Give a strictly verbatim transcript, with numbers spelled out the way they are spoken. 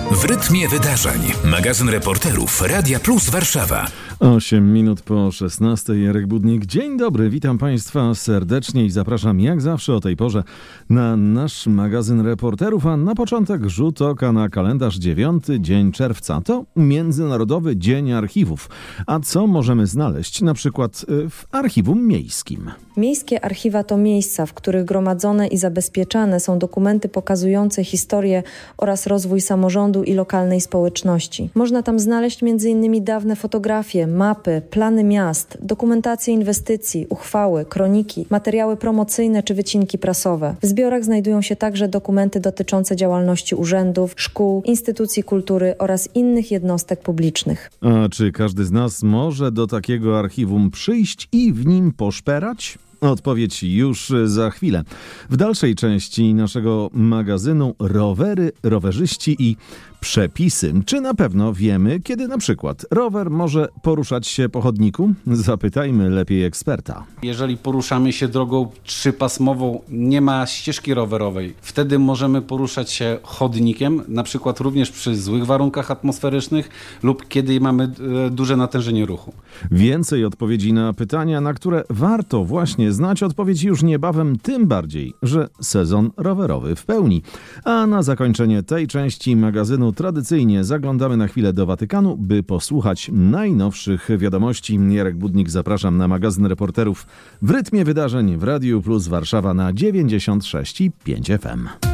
W rytmie wydarzeń. Magazyn reporterów Radia Plus Warszawa. osiem minut po szesnastej. Jarek Budnik. Dzień dobry, witam Państwa serdecznie i zapraszam jak zawsze o tej porze na nasz magazyn reporterów, a na początek rzut oka na kalendarz. Dziewiąty dzień czerwca to Międzynarodowy Dzień Archiwów. A co możemy znaleźć na przykład w archiwum miejskim? Miejskie archiwa to miejsca, w których gromadzone i zabezpieczane są dokumenty pokazujące historię oraz rozwój samorządu i lokalnej społeczności. Można tam znaleźć między innymi dawne fotografie, mapy, plany miast, dokumentację inwestycji, uchwały, kroniki, materiały promocyjne czy wycinki prasowe. W zbiorach znajdują się także dokumenty dotyczące działalności urzędów, szkół, instytucji kultury oraz innych jednostek publicznych. A czy każdy z nas może do takiego archiwum przyjść i w nim poszperać? Odpowiedź już za chwilę. W dalszej części naszego magazynu rowery, rowerzyści i przepisy. Czy na pewno wiemy, kiedy na przykład rower może poruszać się po chodniku? Zapytajmy lepiej eksperta. Jeżeli poruszamy się drogą trzypasmową, nie ma ścieżki rowerowej, wtedy możemy poruszać się chodnikiem, na przykład również przy złych warunkach atmosferycznych lub kiedy mamy e, duże natężenie ruchu. Więcej odpowiedzi na pytania, na które warto właśnie znać odpowiedź już niebawem, tym bardziej, że sezon rowerowy w pełni. A na zakończenie tej części magazynu tradycyjnie zaglądamy na chwilę do Watykanu, by posłuchać najnowszych wiadomości. Jarek Budnik, zapraszam na magazyn reporterów w rytmie wydarzeń w Radiu Plus Warszawa na dziewięćdziesiąt sześć i pięć F M.